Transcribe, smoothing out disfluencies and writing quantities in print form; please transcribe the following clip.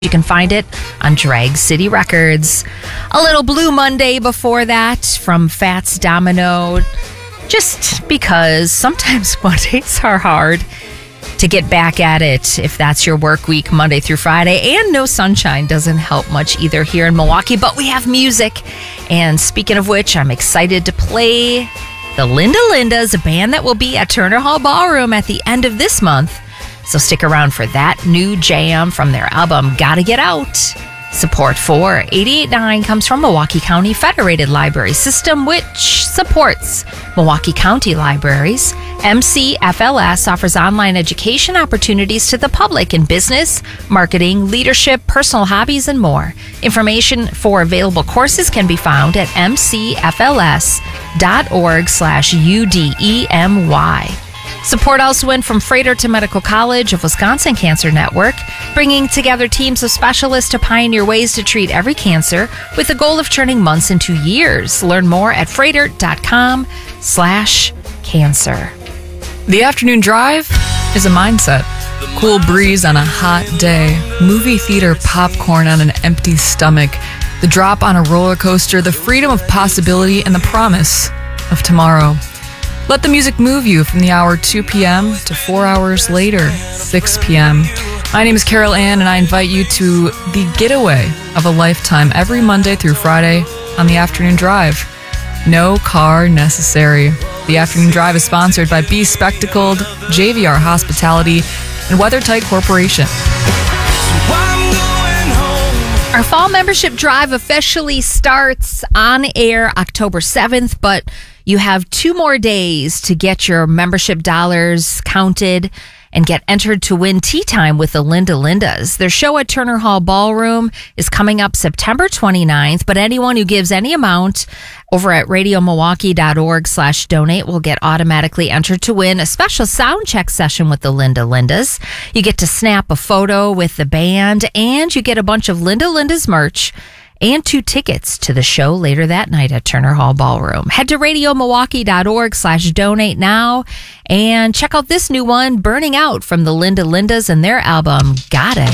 You can find it on Drag City Records. A little Blue Monday before that from Fats Domino. Just because sometimes Mondays are hard to get back at it if that's your work week, Monday through Friday. And no sunshine doesn't help much either here in Milwaukee, but we have music. And speaking of which, I'm excited to play the Linda Lindas, a band that will be at Turner Hall Ballroom at the end of this month. So stick around for that new jam from their album, Gotta Get Out. Support for 88.9 comes from Milwaukee County Federated Library System, which supports Milwaukee County Libraries. MCFLS offers online education opportunities to the public in business, marketing, leadership, personal hobbies, and more. Information for available courses can be found at mcfls.org/UDEMY. Support also went from Freighter to Medical College of Wisconsin Cancer Network, bringing together teams of specialists to pioneer ways to treat every cancer with the goal of turning months into years. Learn more at freighter.com/cancer. The afternoon drive is a mindset. Cool breeze on a hot day, movie theater popcorn on an empty stomach, the drop on a roller coaster, the freedom of possibility, and the promise of tomorrow. Let the music move you from the hour 2 p.m. to 4 hours later, 6 p.m. My name is Carol Ann, and I invite you to the getaway of a lifetime every Monday through Friday on the Afternoon Drive. No car necessary. The Afternoon Drive is sponsored by Be Spectacled, JVR Hospitality, and WeatherTight Corporation. Our fall membership drive officially starts on air October 7th, but you have 2 more days to get your membership dollars counted and get entered to win Tea Time with the Linda Lindas. Their show at Turner Hall Ballroom is coming up September 29th, but anyone who gives any amount over at radiomilwaukee.org/donate will get automatically entered to win a special sound check session with the Linda Lindas. You get to snap a photo with the band, and you get a bunch of Linda Lindas merch and 2 tickets to the show later that night at Turner Hall Ballroom. Head to radiomilwaukee.org/donate now and check out this new one, Burning Out, from the Linda Lindas and their album, Got It.